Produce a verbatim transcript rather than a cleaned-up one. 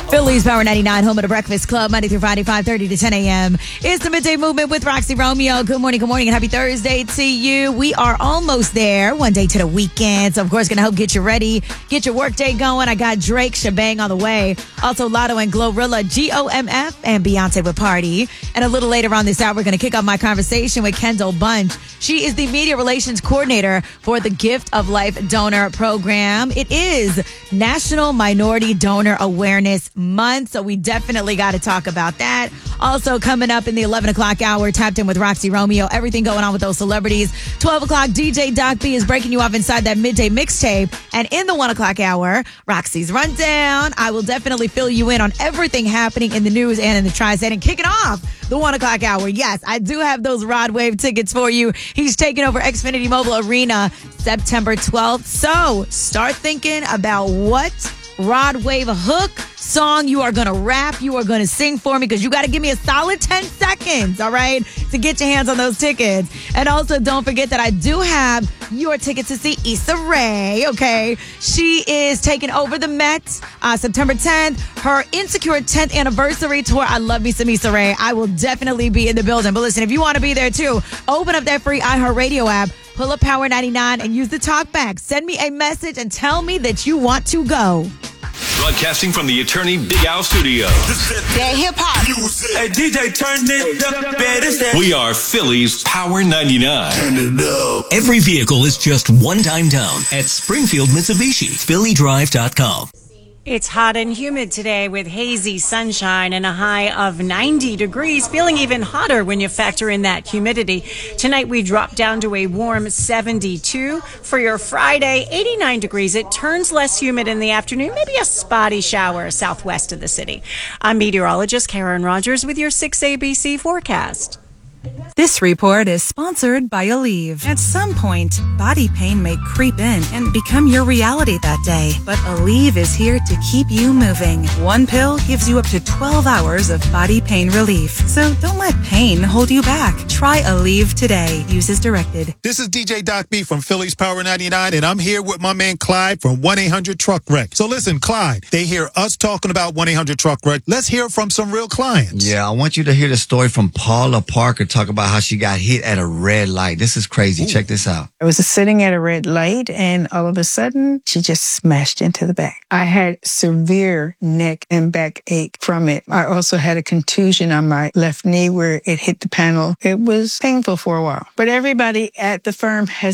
Phillies Power ninety-nine, home of the Breakfast Club, Monday through Friday, five thirty to ten a.m. It's the Midday Movement with Roxy Romeo. Good morning, good morning, and happy Thursday to you. We are almost there, one day to the weekend. So, of course, going to help get you ready, get your work day going. I got Drake, Shebang on the way. Also, Lotto and Glorilla, G O M F, and Beyonce with Party. And a little later on this hour, we're going to kick off my conversation with Kendall Bunch. She is the Media Relations Coordinator for the Gift of Life Donor Program. It is National Minority Donor Awareness Month, so we definitely got to talk about that. Also coming up in the eleven o'clock hour, tapped in with Roxy Romeo. Everything going on with those celebrities. twelve o'clock, D J Doc B is breaking you off inside that midday mixtape. And in the one o'clock hour, Roxy's Rundown. I will definitely fill you in on everything happening in the news and in the tri-state. And kicking off the one o'clock hour, yes, I do have those Rod Wave tickets for you. He's taking over Xfinity Mobile Arena September twelfth. So start thinking about what Rod Wave hook song you are going to rap, you are going to sing for me, because you got to give me a solid ten seconds, all right, to get your hands on those tickets. And also, don't forget that I do have your tickets to see Issa Rae, okay? She is taking over the Met uh, September tenth, her Insecure tenth anniversary tour. I love me some Issa Rae. I will definitely be in the building. But listen, if you want to be there too, open up that free iHeartRadio app, pull up Power ninety-nine, and use the talkback. Send me a message and tell me that you want to go. Broadcasting from the Attorney Big Al Studio. That hip-hop. Hey, D J, turn it up. Better. We are Phillies Power ninety-nine. Turn it up. Every vehicle is just one time down at Springfield Mitsubishi. Philly Drive dot com. It's hot and humid today with hazy sunshine and a high of ninety degrees, feeling even hotter when you factor in that humidity. Tonight we drop down to a warm seventy-two. For your Friday, eighty-nine degrees. It turns less humid in the afternoon, maybe a spotty shower southwest of the city. I'm meteorologist Karen Rogers with your six A B C forecast. This report is sponsored by Aleve. At some point, body pain may creep in and become your reality that day. But Aleve is here to keep you moving. One pill gives you up to twelve hours of body pain relief. So don't let pain hold you back. Try Aleve today. Use as directed. This is D J Doc B from Phillies Power ninety-nine, and I'm here with my man Clyde from one eight hundred truck wreck. So listen, Clyde, they hear us talking about one eight hundred truck wreck. Let's hear from some real clients. Yeah, I want you to hear the story from Paula Parker talk about how she got hit at a red light. This is crazy. Ooh. Check this out. I was sitting at a red light, and all of a sudden, she just smashed into the back. I had severe neck and back ache from it. I also had a contusion on my left knee where it hit the panel. It was painful for a while. But everybody at the firm has